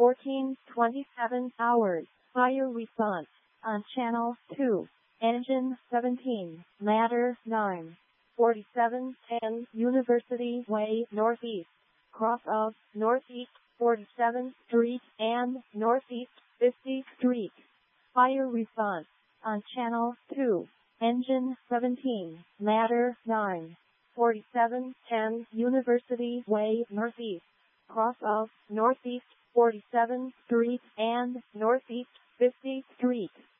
14:27 hours. Fire response on channel 2. Engine 17, ladder 9. 4710 University Way Northeast. Cross of Northeast 47th Street and Northeast 50th Street. Fire response on channel 2. Engine 17, ladder 9. 4710 University Way Northeast. Cross of Northeast 47th Street and Northeast 50th Street.